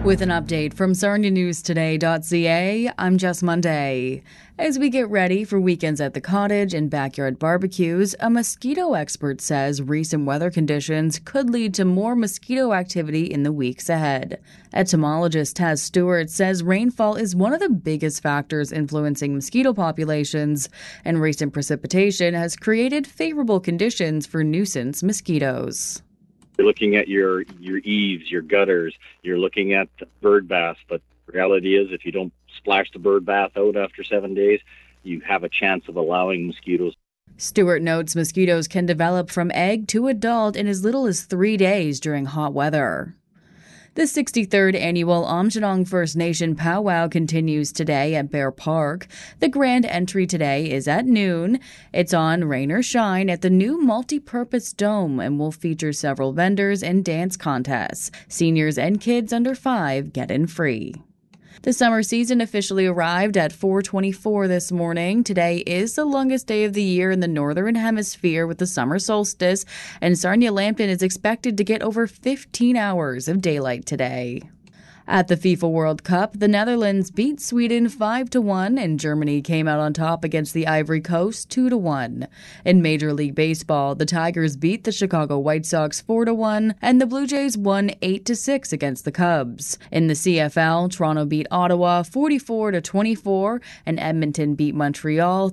With an update from SarniaNewsToday.ca, I'm Jess Monday. As we get ready for weekends at the cottage and backyard barbecues, a mosquito expert says recent weather conditions could lead to more mosquito activity in the weeks ahead. Entomologist Taz Stewart says rainfall is one of the biggest factors influencing mosquito populations, and recent precipitation has created favorable conditions for nuisance mosquitoes. You're looking at your eaves, your gutters, you're looking at bird baths, but the reality is if you don't splash the bird bath out after 7 days, you have a chance of allowing mosquitoes. Stewart notes mosquitoes can develop from egg to adult in as little as 3 days during hot weather. The 63rd annual Aamjiwnaang First Nation powwow continues today at Bear Park. The grand entry today is at noon. It's on rain or shine at the new multi-purpose dome and will feature several vendors and dance contests. Seniors and kids under 5 get in free. The summer season officially arrived at 4:24 this morning. Today is the longest day of the year in the Northern Hemisphere with the summer solstice, and Sarnia-Lambton is expected to get over 15 hours of daylight today. At the FIFA World Cup, the Netherlands beat Sweden 5-1, and Germany came out on top against the Ivory Coast 2-1. In Major League Baseball, the Tigers beat the Chicago White Sox 4-1, and the Blue Jays won 8-6 against the Cubs. In the CFL, Toronto beat Ottawa 44-24, and Edmonton beat Montreal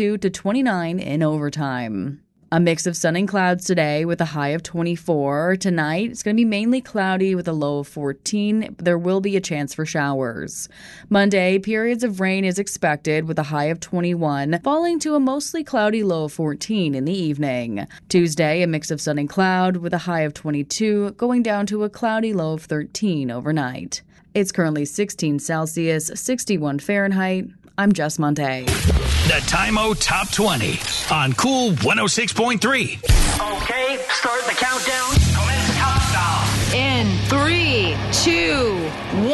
32-29 in overtime. A mix of sun and clouds today with a high of 24. Tonight, it's going to be mainly cloudy with a low of 14. There will be a chance for showers. Monday, periods of rain is expected with a high of 21, falling to a mostly cloudy low of 14 in the evening. Tuesday, a mix of sun and cloud with a high of 22, going down to a cloudy low of 13 overnight. It's currently 16 Celsius, 61 Fahrenheit. I'm Jess Monday. The Time-O Top 20 on Cool 106.3. Okay, start the countdown. Commence countdown. In 3, 2,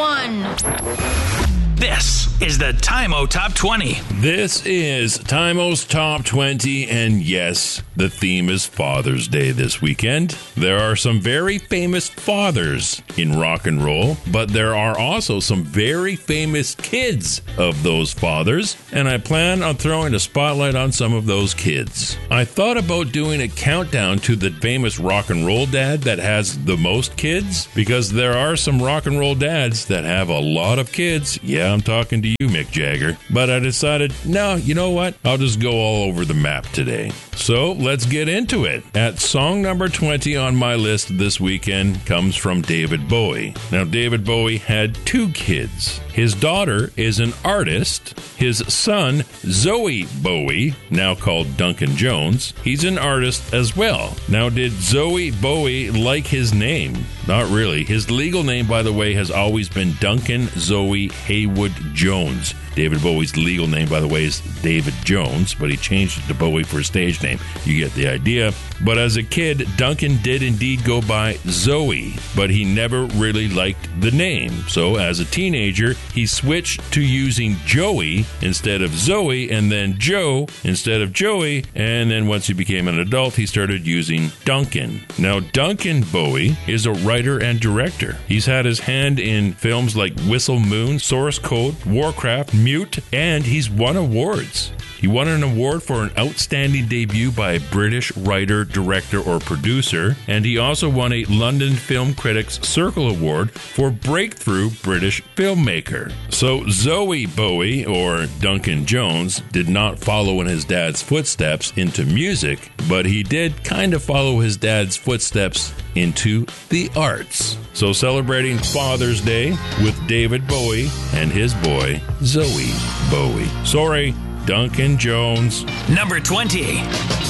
1. This is the Time-O Top 20. This is Time-O's Top 20, and yes, the theme is Father's Day this weekend. There are some very famous fathers in rock and roll, but there are also some very famous kids of those fathers, and I plan on throwing a spotlight on some of those kids. I thought about doing a countdown to the famous rock and roll dad that has the most kids, because there are some rock and roll dads that have a lot of kids. Yeah, I'm talking to you, Mick Jagger. But I decided, no, you know what? I'll just go all over the map today. So let's get into it. At song number 20 on my list this weekend comes from David Bowie. Now, David Bowie had 2 kids. His daughter is an artist. His son, Zoe Bowie, now called Duncan Jones, he's an artist as well. Now, did Zoe Bowie like his name? Not really. His legal name, by the way, has always been Duncan Zoe Haywood Jones. David Bowie's legal name, by the way, is David Jones, but he changed it to Bowie for a stage name. You get the idea. But as a kid, Duncan did indeed go by Zoe, but he never really liked the name. So as a teenager, he switched to using Joey instead of Zoe, and then Joe instead of Joey, and then once he became an adult, he started using Duncan. Now, Duncan Bowie is a writer and director. He's had his hand in films like Whistle Moon, Source Code, Warcraft, Mute, and he's won awards. He won an award for an outstanding debut by a British writer, director, or producer, and he also won a London Film Critics Circle Award for Breakthrough British Filmmaker. So Zoe Bowie, or Duncan Jones, did not follow in his dad's footsteps into music, but he did kind of follow his dad's footsteps into the arts. So celebrating Father's Day with David Bowie and his boy, Zoe Bowie. Sorry, Duncan Jones. Number 20.